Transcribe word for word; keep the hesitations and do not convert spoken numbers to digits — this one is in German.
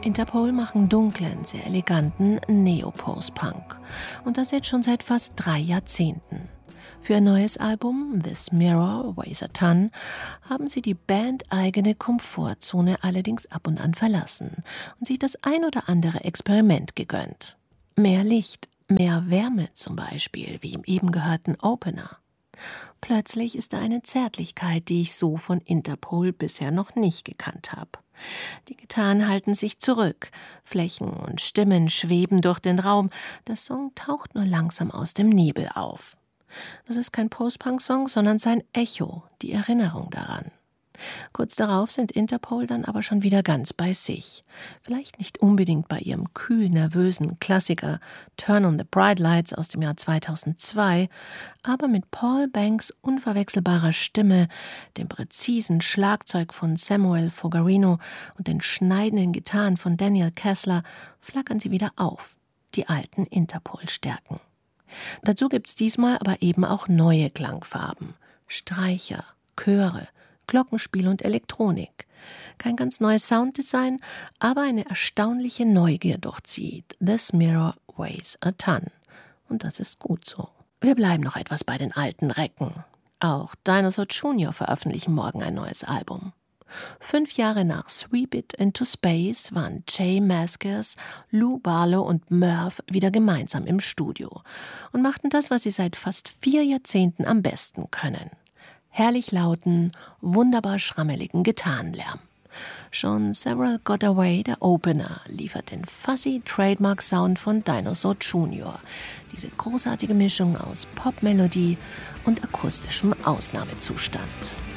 Interpol machen dunklen, sehr eleganten Neo-Post-Punk. Und das jetzt schon seit fast drei Jahrzehnten. Für ein neues Album, This Mirror Weighs a Ton, haben sie die bandeigene Komfortzone allerdings ab und an verlassen und sich das ein oder andere Experiment gegönnt. Mehr Licht, mehr Wärme zum Beispiel, wie im eben gehörten Opener. Plötzlich ist da eine Zärtlichkeit, die ich so von Interpol bisher noch nicht gekannt habe. Die Gitarren halten sich zurück, Flächen und Stimmen schweben durch den Raum, der Song taucht nur langsam aus dem Nebel auf. Das ist kein Post-Punk-Song, sondern sein Echo, die Erinnerung daran. Kurz darauf sind Interpol dann aber schon wieder ganz bei sich. Vielleicht nicht unbedingt bei ihrem kühl-nervösen Klassiker Turn on the Bright Lights aus dem Jahr zweitausendzwei, aber mit Paul Banks' unverwechselbarer Stimme, dem präzisen Schlagzeug von Samuel Fogarino und den schneidenden Gitarren von Daniel Kessler flackern sie wieder auf, die alten Interpol-Stärken. Dazu gibt's diesmal aber eben auch neue Klangfarben, Streicher, Chöre, Glockenspiel und Elektronik. Kein ganz neues Sounddesign, aber eine erstaunliche Neugier durchzieht This Mirror Weighs a Ton. Und das ist gut so. Wir bleiben noch etwas bei den alten Recken. Auch Dinosaur Junior veröffentlichen morgen ein neues Album. Fünf Jahre nach Sweep It Into Space waren Jay Mascis, Lou Barlow und Murph wieder gemeinsam im Studio und machten das, was sie seit fast vier Jahrzehnten am besten können. Herrlich lauten, wunderbar schrammeligen Gitarrenlärm. Schon Several Got Away, der Opener, liefert den fuzzy Trademark-Sound von Dinosaur Junior. Diese großartige Mischung aus Popmelodie und akustischem Ausnahmezustand.